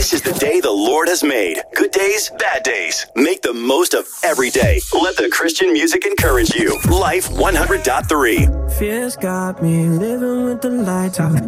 This is the day the Lord has made. Good days, bad days. Make the most of every day. Let the Christian music encourage you. Life 100.3. Fears got me living with the lights out.